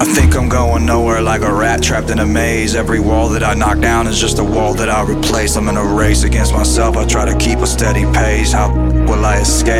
I think I'm going nowhere like a rat trapped in a maze. Every wall that I knock down is just a wall that I replace. I'm in a race against myself, I try to keep a steady pace. How will I escape?